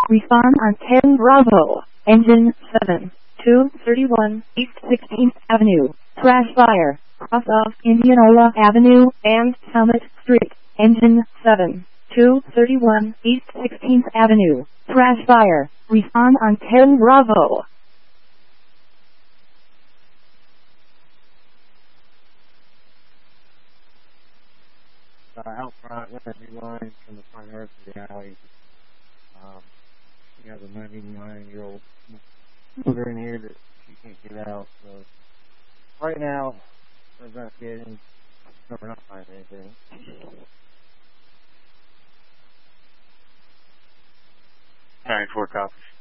Respond on 10 Bravo. Engine 7. 231 East 16th Avenue. Crash fire. Cross of Indianola Avenue and Summit Street. Engine 7. 231 East 16th Avenue. Crash fire. Respond on 10 Bravo. Out front, with that new line from the front yard to the alley. You have a 99-year-old mother in here that she can't get out. So right now, we're investigating. We're not finding anything. 94 copies.